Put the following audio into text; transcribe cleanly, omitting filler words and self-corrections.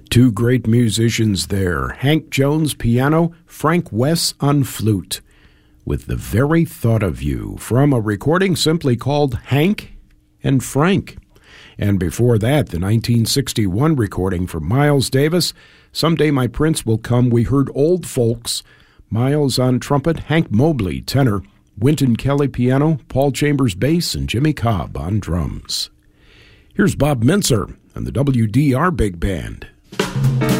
Two great musicians there, Hank Jones piano, Frank Wess on flute, with The Very Thought of You, from a recording simply called Hank and Frank. And before that, the 1961 recording from Miles Davis, Someday My Prince Will Come. We heard Old Folks, Miles on trumpet, Hank Mobley tenor, Wynton Kelly piano, Paul Chambers bass, and Jimmy Cobb on drums. Here's Bob Mintzer and the WDR Big Band.